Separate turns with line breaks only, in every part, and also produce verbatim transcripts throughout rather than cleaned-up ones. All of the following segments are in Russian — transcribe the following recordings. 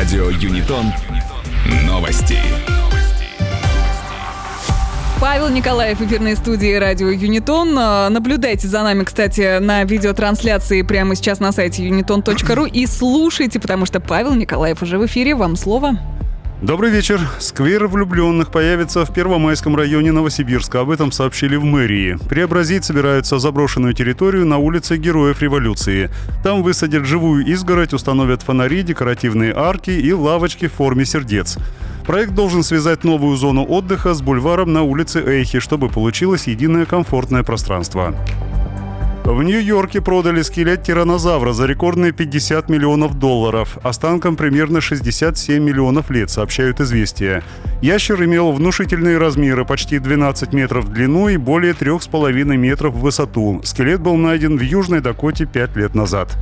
Радио Юнитон. Новости.
Павел Николаев, эфирной студии Радио Юнитон. Наблюдайте за нами, кстати, на видеотрансляции прямо сейчас на сайте юнитон точка ру и слушайте, потому что Павел Николаев уже в эфире. Вам слово.
Добрый вечер. Сквер влюбленных появится в Первомайском районе Новосибирска. Об этом сообщили в мэрии. Преобразить собираются заброшенную территорию на улице Героев Революции. Там высадят живую изгородь, установят фонари, декоративные арки и лавочки в форме сердец. Проект должен связать новую зону отдыха с бульваром на улице Эйхи, чтобы получилось единое комфортное пространство. В Нью-Йорке продали скелет тираннозавра за рекордные пятьдесят миллионов долларов. Останкам примерно шестьдесят семь миллионов лет, сообщают «Известия». Ящер имел внушительные размеры, почти двенадцать метров в длину и более трех с половиной метров в высоту. Скелет был найден в Южной Дакоте пять лет назад.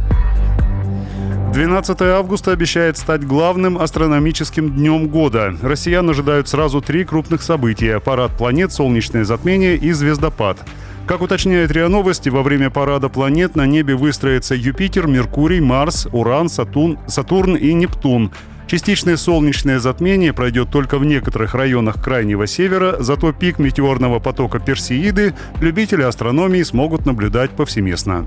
двенадцатое августа обещает стать главным астрономическим днем года. Россиян ожидают сразу три крупных события – парад планет, солнечное затмение и звездопад. Как уточняет РИА Новости, во время парада планет на небе выстроятся Юпитер, Меркурий, Марс, Уран, Сатурн, Сатурн и Нептун. Частичное солнечное затмение пройдет только в некоторых районах Крайнего Севера, зато пик метеорного потока Персеиды любители астрономии смогут наблюдать повсеместно.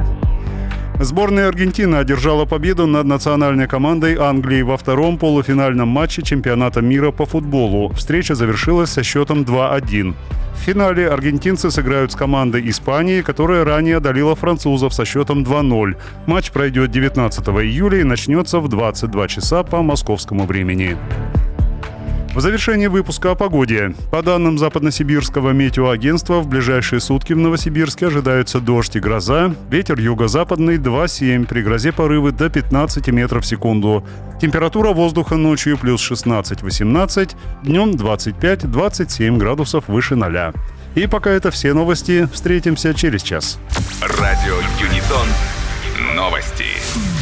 Сборная Аргентины одержала победу над национальной командой Англии во втором полуфинальном матче чемпионата мира по футболу. Встреча завершилась со счетом два один. В финале аргентинцы сыграют с командой Испании, которая ранее одолела французов со счетом два ноль. Матч пройдет девятнадцатого июля и начнется в двадцать два часа по московскому времени. В завершении выпуска о погоде. По данным Западносибирского метеоагентства, в ближайшие сутки в Новосибирске ожидаются дождь и гроза. Ветер юго-западный два семь, при грозе порывы до пятнадцати метров в секунду. Температура воздуха ночью плюс шестнадцать-восемнадцать, днем двадцать пять - двадцать семь градусов выше ноля. И пока это все новости. Встретимся через час.
Радио Юнитон. Новости.